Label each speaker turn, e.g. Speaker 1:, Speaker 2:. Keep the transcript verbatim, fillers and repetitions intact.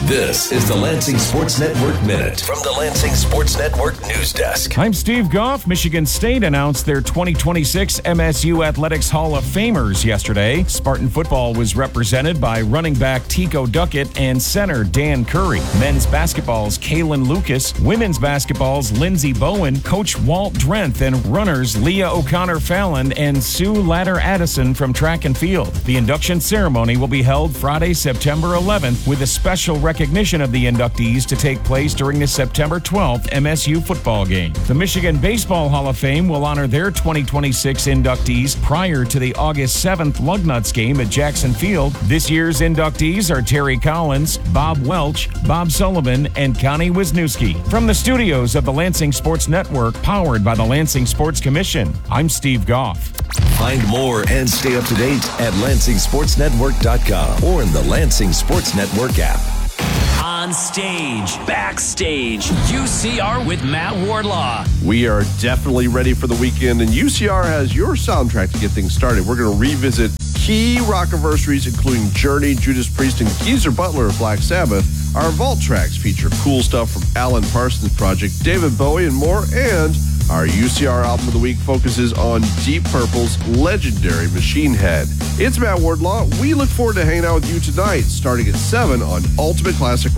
Speaker 1: This is the Lansing Sports Network Minute from the Lansing Sports Network News Desk.
Speaker 2: I'm Steve Goff. Michigan State announced their twenty twenty-six M S U Athletics Hall of Famers yesterday. Spartan football was represented by running back Tico Duckett and center Dan Curry. Men's basketball's Kalen Lucas, women's basketball's Lindsey Bowen, coach Walt Drenth, and runners Leah O'Connor Fallon and Sue Ladder Addison from track and field. The induction ceremony will be held Friday, September eleventh, with a special recognition of the inductees to take place during the September twelfth M S U football game. The Michigan Baseball Hall of Fame will honor their twenty twenty-six inductees prior to the August seventh Lugnuts game at Jackson Field. This year's inductees are Terry Collins, Bob Welch, Bob Sullivan, and Connie Wisniewski. From the studios of the Lansing Sports Network, powered by the Lansing Sports Commission, I'm Steve Goff.
Speaker 1: Find more and stay up to date at Lansing Sports Network dot com or in the Lansing Sports Network app.
Speaker 3: On stage, backstage, U C R with Matt Wardlaw.
Speaker 4: We are definitely ready for the weekend, and U C R has your soundtrack to get things started. We're going to revisit key rockiversaries, including Journey, Judas Priest, and Geezer Butler of Black Sabbath. Our Vault tracks feature cool stuff from Alan Parsons Project, David Bowie, and more, and our U C R album of the week focuses on Deep Purple's legendary Machine Head. It's Matt Wardlaw. We look forward to hanging out with you tonight, starting at seven on Ultimate Classic